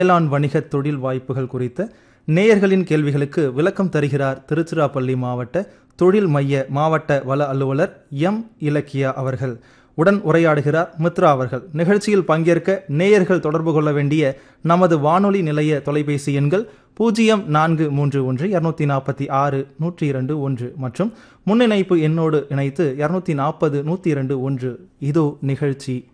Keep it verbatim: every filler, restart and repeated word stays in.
வேளாண் வணிக தொழில் வாய்ப்புகள் குறித்த நேயர்களின் கேள்விகளுக்கு விளக்கம் தருகிறார் திருச்சிராப்பள்ளி மாவட்ட தொழில் மைய மாவட்ட வள அலுவலர் எம் இலக்கியா அவர்கள். உடன் உரையாடுகிறார் மித்ரா அவர்கள். நிகழ்ச்சியில் பங்கேற்க நேயர்கள் தொடர்பு கொள்ள வேண்டிய நமது வானொலி நிலைய தொலைபேசி எண்கள் பூஜ்ஜியம் நான்கு மூன்று ஒன்று இருநூத்தி நாற்பத்தி ஆறு நூற்றி இரண்டு ஒன்று மற்றும் முன்னிணைப்பு எண்ணோடு இணைத்து இருநூத்தி நாற்பது நூற்றி இரண்டு ஒன்று. இதோ நிகழ்ச்சி.